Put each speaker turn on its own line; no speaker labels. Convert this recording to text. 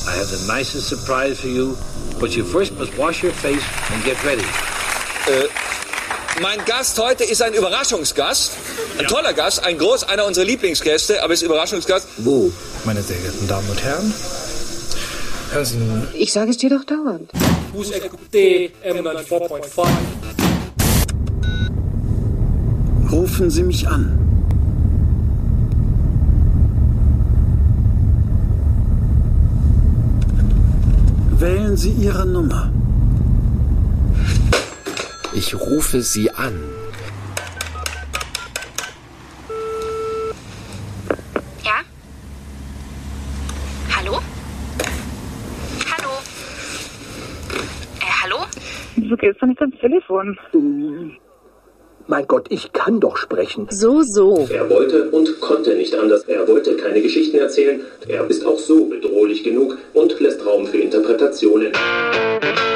I have the nicest surprise for you, but you first must wash your face and get ready.
Mein Gast heute ist ein Überraschungsgast. Ein toller Gast, einer unserer Lieblingsgäste, aber ist Überraschungsgast.
Wo?
Meine sehr geehrten Damen und Herren, hören Sie nun.
Ich sage es dir doch dauernd.
Vous écoutez M94.5.
Rufen Sie mich an. Wählen Sie Ihre Nummer.
Ich rufe Sie an.
Ja? Hallo? Hallo? Hallo?
Wieso gehst du nicht ans Telefon?
Mein Gott, ich kann doch sprechen.
So.
Er wollte und konnte nicht anders. Er wollte keine Geschichten erzählen. Er ist auch so bedrohlich genug und lässt Raum für Interpretationen.